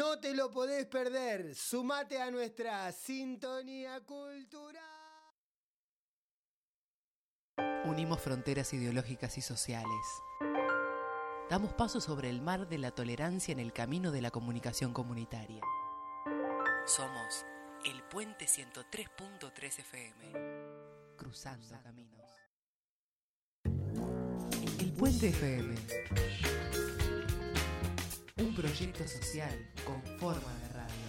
No te lo podés perder. Sumate a nuestra sintonía cultural. Unimos fronteras ideológicas y sociales. Damos paso sobre el mar de la tolerancia en el camino de la comunicación comunitaria. Somos el Puente 103.3 FM. Cruzando caminos. El Puente FM. Un proyecto social con forma de radio.